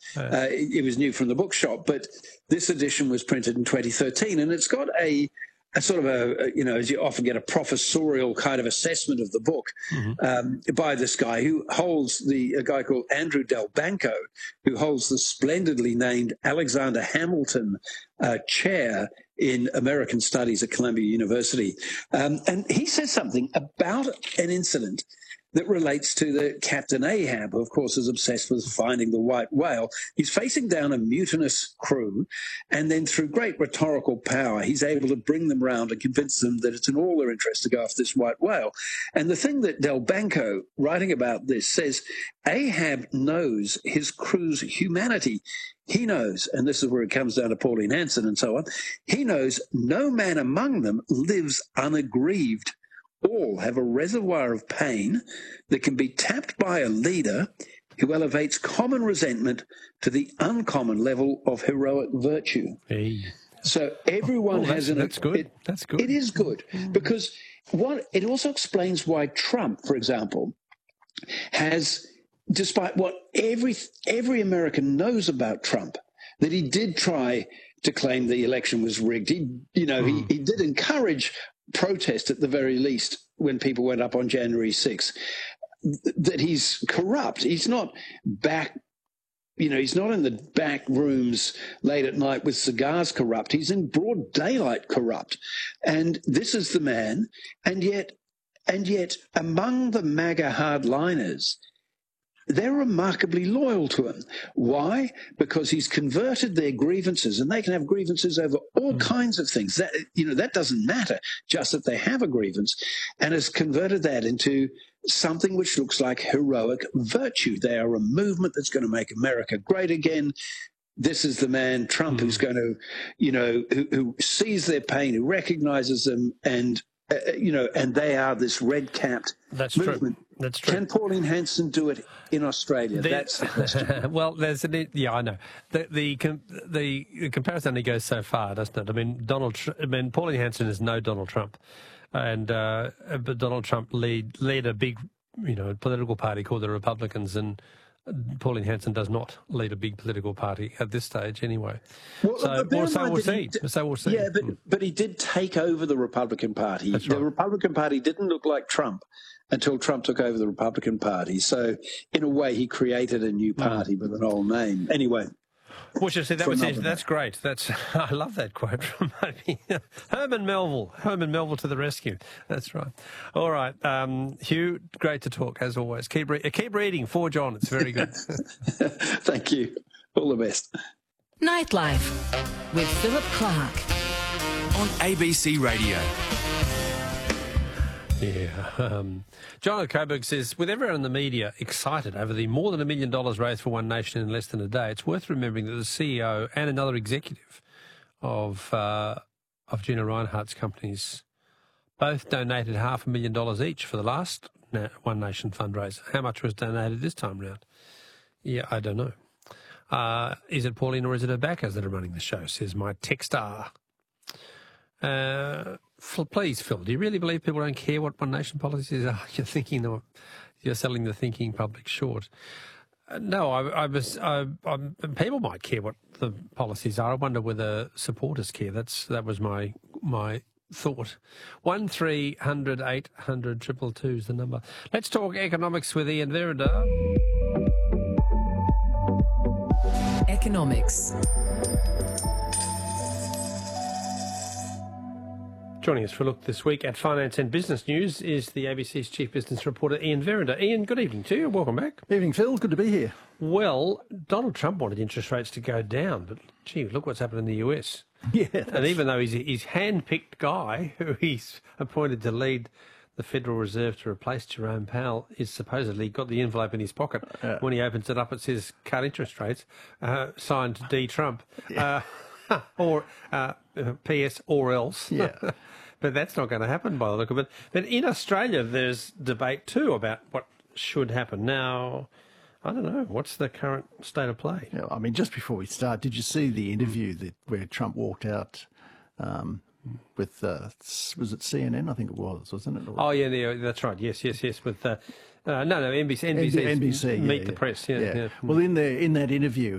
It was new from the bookshop, but this edition was printed in 2013, and it's got a sort of as you often get, a professorial kind of assessment of the book by this guy who holds a guy called Andrew Delbanco, who holds the splendidly named Alexander Hamilton Chair in American Studies at Columbia University. And he says something about an incident that relates to the Captain Ahab, who, of course, is obsessed with finding the white whale. He's facing down a mutinous crew, and then through great rhetorical power, he's able to bring them round and convince them that it's in all their interest to go after this white whale. And the thing that Delbanco, writing about this, says, Ahab knows his crew's humanity. He knows, and this is where it comes down to Pauline Hanson and so on, he knows no man among them lives unaggrieved. All have a reservoir of pain that can be tapped by a leader who elevates common resentment to the uncommon level of heroic virtue. Hey. So everyone has That's good. That's good. It is good, because it also explains why Trump, for example, has, despite what every American knows about Trump, that he did try to claim the election was rigged. He did encourage protest at the very least when people went up on January 6th, that he's corrupt. He's not back, he's not in the back rooms late at night with cigars corrupt. He's in broad daylight corrupt. And this is the man. And yet among the MAGA hardliners, they're remarkably loyal to him. Why? Because he's converted their grievances, and they can have grievances over all kinds of things. That doesn't matter, just that they have a grievance, and has converted that into something which looks like heroic virtue. They are a movement that's going to make America great again. This is the man, Trump, who's going to, who sees their pain, who recognizes them, and they are this red-capped movement. True. That's true. Can Pauline Hanson do it in Australia? That's the question. Well, I know. The comparison only goes so far, doesn't it? I mean, Pauline Hanson is no Donald Trump, and but Donald Trump led a big, political party called the Republicans, and Pauline Hanson does not lead a big political party at this stage, anyway. So we'll see. Yeah, but he did take over the Republican Party. That's right. The Republican Party didn't look like Trump until Trump took over the Republican Party. So, in a way, he created a new party with an old name. Anyway. Well, that's great. I love that quote from Herman Melville. Herman Melville to the rescue. That's right. All right, Hugh, great to talk as always. Keep reading Forge On. It's very good. Thank you. All the best. Nightlife with Philip Clark on ABC Radio. Yeah. John Coburg says, with everyone in the media excited over the more than $1 million raised for One Nation in less than a day, it's worth remembering that the CEO and another executive of Gina Rinehart's companies both donated $500,000 each for the last One Nation fundraiser. How much was donated this time round? Yeah, I don't know. Is it Pauline or is it her backers that are running the show, says my texter. Please, Phil, do you really believe people don't care what One Nation policies are? You're selling the thinking public short. No, people might care what the policies are. I wonder whether supporters care. That was my thought. 1300 800 222 is the number. Let's talk economics with Ian Verrider. Economics. Joining us for a look this week at Finance and Business News is the ABC's Chief Business Reporter, Ian Verrider. Ian, good evening to you. Welcome back. Evening, Phil. Good to be here. Well, Donald Trump wanted interest rates to go down, but, gee, look what's happened in the US. Yeah. And even though he's hand-picked guy who he's appointed to lead the Federal Reserve to replace Jerome Powell is supposedly got the envelope in his pocket. When he opens it up, it says cut interest rates, signed D. Trump, or P.S. or else. Yeah. But that's not going to happen by the look of it. But in Australia, there's debate too about what should happen. Now, I don't know, what's the current state of play? Yeah, I mean, just before we start, did you see the interview where Trump walked out with, was it CNN? I think it was, wasn't it? Oh, yeah, that's right. Yes. With NBC. NBC. Meet the Press. Yeah. Well, in that interview,